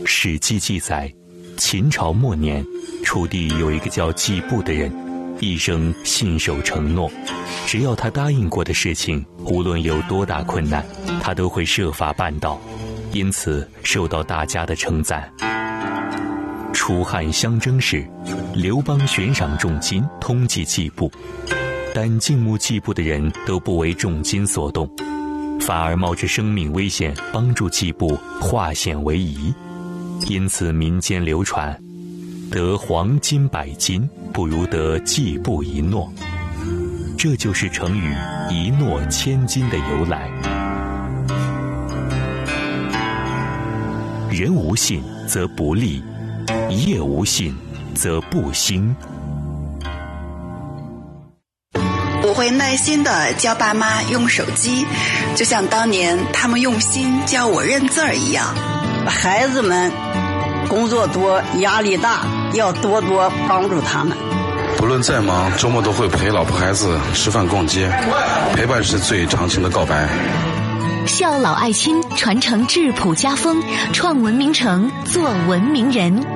史记记载，秦朝末年，楚地有一个叫季布的人，一生信守承诺，只要他答应过的事情，无论有多大困难，他都会设法办到，因此受到大家的称赞。楚汉相争时，刘邦悬赏重金通缉季布，但敬慕季布的人都不为重金所动，反而冒着生命危险帮助季布化险为夷。因此民间流传，得黄金100斤，不如得季布一诺。这就是成语一诺千金的由来。人无信则不立，业无信则不兴。 我会耐心地教爸妈用手机，就像当年他们用心教我认字儿一样。 孩子们工作多，压力大，要多多帮助他们。 不论再忙，周末都会陪老婆孩子吃饭逛街，陪伴是最长情的告白。 孝老爱亲，传承质朴家风，创文明城，做文明人。